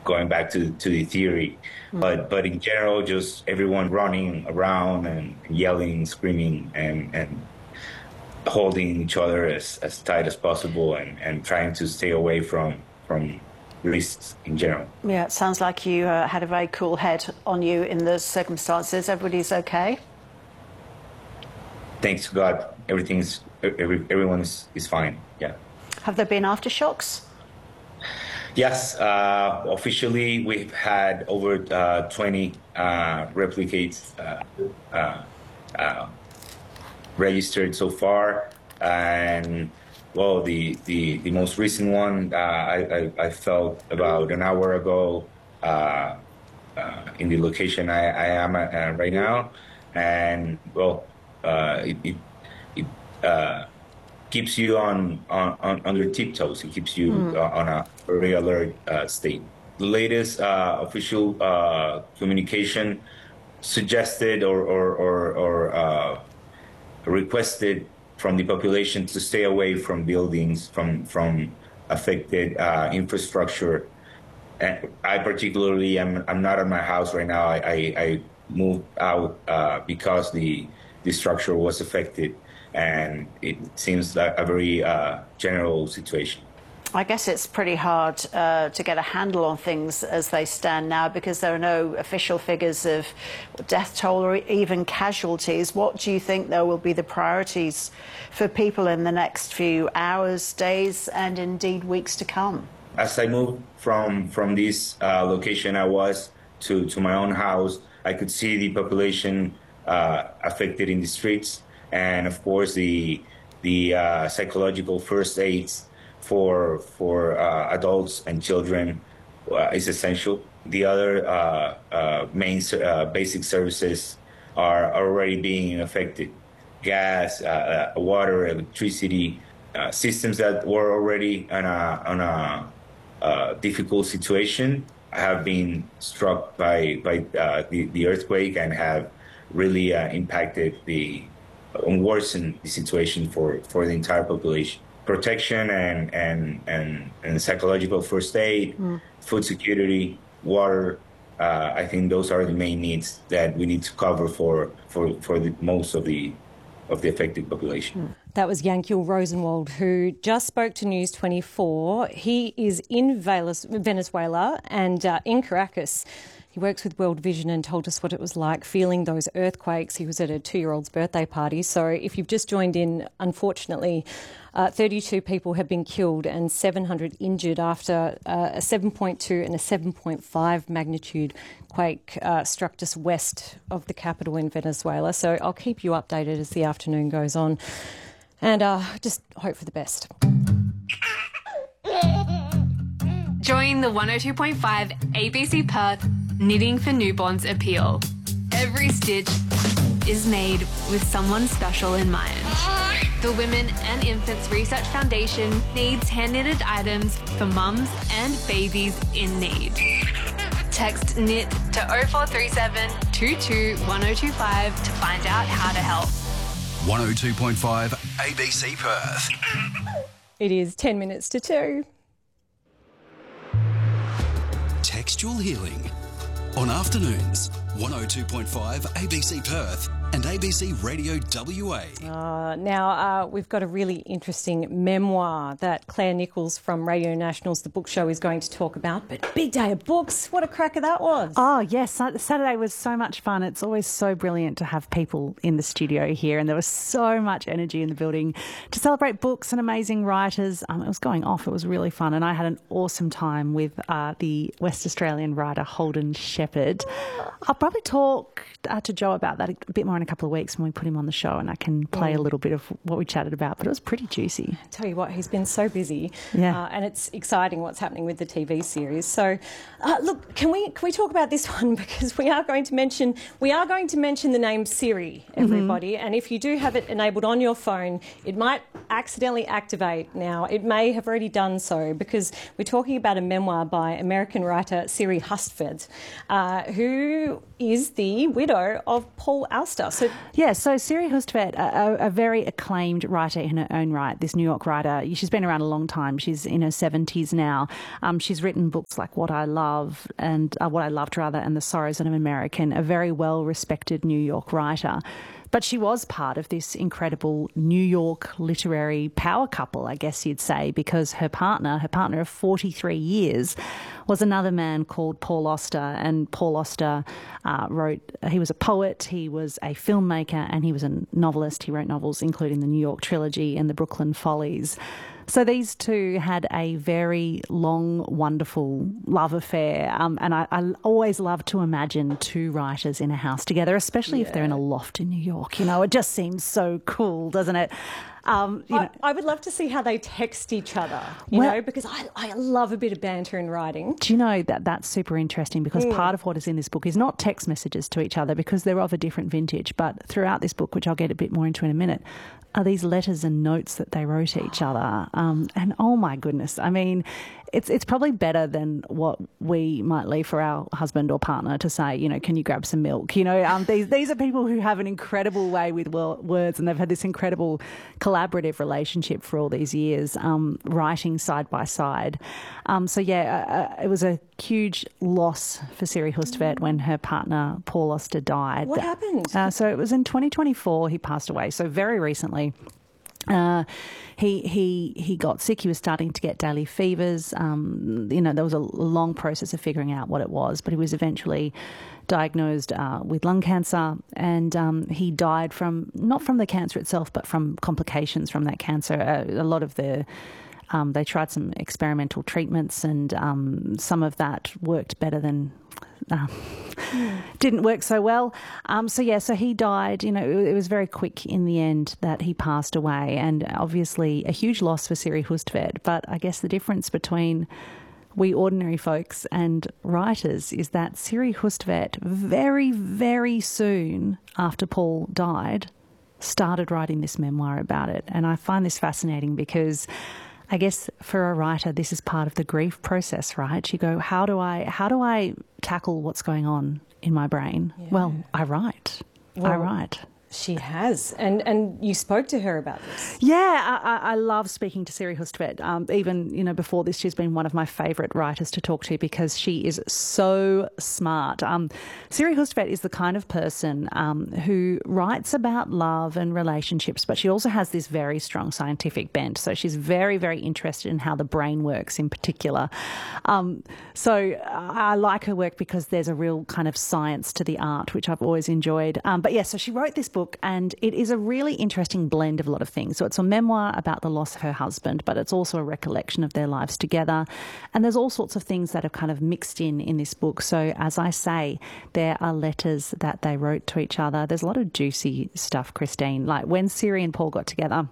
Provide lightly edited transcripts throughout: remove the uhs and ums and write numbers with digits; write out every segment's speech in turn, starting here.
going back to the theory. But in general, just everyone running around and yelling, screaming, and holding each other as tight as possible and trying to stay away from risks in general. Yeah, it sounds like you had a very cool head on you in those circumstances. Everybody's okay? Thanks to God, everyone is fine. Yeah. Have there been aftershocks? Yes, officially we've had over 20 replicates registered so far, and well, the most recent one I felt about an hour ago in the location I am at right now, and well, it keeps you on your tiptoes. It keeps you on a very alert state. The latest official communication suggested or requested from the population to stay away from buildings, from affected infrastructure. And I particularly I'm not at my house right now. I moved out because the structure was affected, and it seems like a very general situation. I guess it's pretty hard to get a handle on things as they stand now because there are no official figures of death toll or even casualties. What do you think, though, will be the priorities for people in the next few hours, days, and indeed weeks to come? As I moved from this location I was to my own house, I could see the population affected in the streets, and of course the psychological first aids for adults and children is essential. The other main basic services are already being affected. Gas, water, electricity, systems that were already on a difficult situation have been struck by the earthquake and have really impacted and worsened the situation for the entire population. Protection and psychological first aid, food security, water. I think those are the main needs that we need to cover for the most of the affected population. That was Yankiel Rosenwald, who just spoke to News 24. He is in Venezuela and in Caracas. He works with World Vision and told us what it was like feeling those earthquakes. He was at a 2-year-old's birthday party. So if you've just joined in, unfortunately, 32 people have been killed and 700 injured after a 7.2 and a 7.5 magnitude quake struck just west of the capital in Venezuela. So I'll keep you updated as the afternoon goes on, and just hope for the best. Join the 102.5 ABC Perth Knitting for Newborns appeal. Every stitch is made with someone special in mind. The Women and Infants Research Foundation needs hand-knitted items for mums and babies in need. Text KNIT to 0437 22 1025 to find out how to help. 102.5 ABC Perth. It is 10 minutes to 2. Textual Healing on afternoons, 102.5 ABC Perth and ABC Radio WA. Now, we've got a really interesting memoir that Claire Nichols from Radio National's The Book Show is going to talk about. But big day of books. What a cracker that was. Oh, yes. Saturday was so much fun. It's always so brilliant to have people in the studio here, and there was so much energy in the building to celebrate books and amazing writers. It was going off. It was really fun, and I had an awesome time with the West Australian writer Holden Shepherd. I'll probably talk to Joe about that a bit more in a couple of weeks when we put him on the show, and I can play a little bit of what we chatted about, but it was pretty juicy. I tell you what, he's been so busy, and it's exciting what's happening with the TV series. So, look, can we talk about this one, because we are going to mention the name Siri, everybody, and if you do have it enabled on your phone, it might accidentally activate now. It may have already done so, because we're talking about a memoir by American writer Siri Hustvedt, who is the widow of Paul Auster. So Siri Hustvedt, a very acclaimed writer in her own right, this New York writer. She's been around a long time. She's in her 70s now. She's written books like What I Loved, and The Sorrows of an American, a very well-respected New York writer. But she was part of this incredible New York literary power couple, I guess you'd say, because her partner of 43 years, was another man called Paul Auster. And Paul Auster he was a poet, he was a filmmaker, and he was a novelist. He wrote novels including the New York Trilogy and the Brooklyn Follies. So these two had a very long, wonderful love affair. And I always love to imagine two writers in a house together, especially if they're in a loft in New York. You know, it just seems so cool, doesn't it? I would love to see how they text each other, you know, because I love a bit of banter in writing. Do you know that's super interesting, because part of what is in this book is not text messages to each other because they're of a different vintage, but throughout this book, which I'll get a bit more into in a minute, are these letters and notes that they wrote each other. And oh my goodness, I mean, it's probably better than what we might leave for our husband or partner to say, you know, can you grab some milk? You know, these are people who have an incredible way with words, and they've had this incredible collaborative relationship for all these years, writing side by side. It was a huge loss for Siri Hustvedt when her partner Paul Auster died. What happened? So it was in 2024 he passed away, so very recently. He got sick. He was starting to get daily fevers. There was a long process of figuring out what it was, but he was eventually diagnosed with lung cancer, and he died not from the cancer itself, but from complications from that cancer. A lot of they tried some experimental treatments, and some of that worked better than didn't work so well. So he died. You know, it was very quick in the end that he passed away, and obviously a huge loss for Siri Hustvedt. But I guess the difference between we ordinary folks and writers is that Siri Hustvedt very, very soon after Paul died started writing this memoir about it. And I find this fascinating because I guess for a writer, this is part of the grief process, right? You go, how do I tackle what's going on in my brain? Yeah. Well, I write. She has. And you spoke to her about this. Yeah, I love speaking to Siri Hustvedt. Even, you know, before this, she's been one of my favourite writers to talk to because she is so smart. Siri Hustvedt is the kind of person who writes about love and relationships, but she also has this very strong scientific bent. So she's very, very interested in how the brain works in particular. So I like her work because there's a real kind of science to the art, which I've always enjoyed. So she wrote this book, and it is a really interesting blend of a lot of things. So it's a memoir about the loss of her husband, but it's also a recollection of their lives together. And there's all sorts of things that have kind of mixed in this book. So as I say, there are letters that they wrote to each other. There's a lot of juicy stuff, Christine. Like when Siri and Paul got together,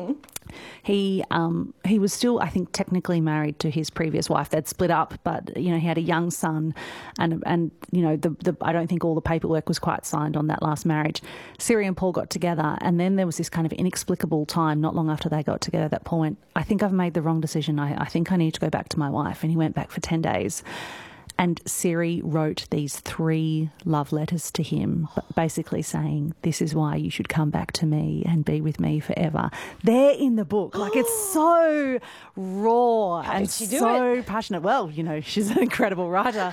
he was still, I think, technically married to his previous wife. They'd split up, but, you know, he had a young son, and you know, I don't think all the paperwork was quite signed on that last marriage. Siri and Paul got together, and then there was this kind of inexplicable time not long after they got together that Paul went, I think I've made the wrong decision. I think I need to go back to my wife. And he went back for 10 days. And Siri wrote these 3 love letters to him, basically saying, this is why you should come back to me and be with me forever. They're in the book. Like, it's so raw and so passionate. Well, you know, she's an incredible writer.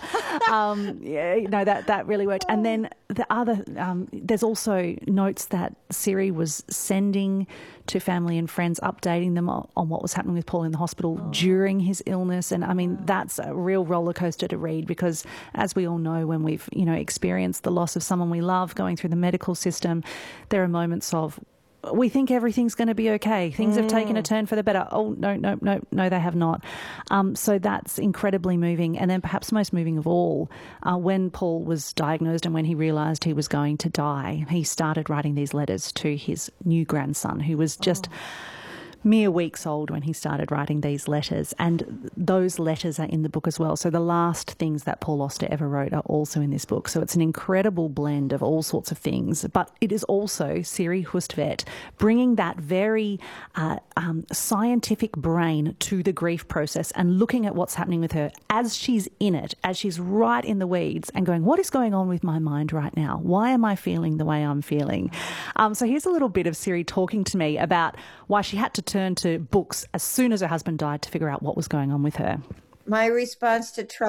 That really worked. And then the other, there's also notes that Siri was sending to family and friends, updating them on what was happening with Paul in the hospital during his illness. And I mean, that's a real roller coaster to read because, as we all know, when we've, you know, experienced the loss of someone we love going through the medical system, there are moments of, we think everything's going to be okay. Things have taken a turn for the better. Oh, no, they have not. So that's incredibly moving. And then perhaps most moving of all, when Paul was diagnosed and when he realised he was going to die, he started writing these letters to his new grandson, who was just mere weeks old when he started writing these letters, and those letters are in the book as well. So the last things that Paul Auster ever wrote are also in this book. So it's an incredible blend of all sorts of things, but it is also Siri Hustvedt bringing that very scientific brain to the grief process and looking at what's happening with her as she's in it, as she's right in the weeds, and going, what is going on with my mind right now? Why am I feeling the way I'm feeling? So here's a little bit of Siri talking to me about why she had to turn to books as soon as her husband died to figure out what was going on with her. My response to trouble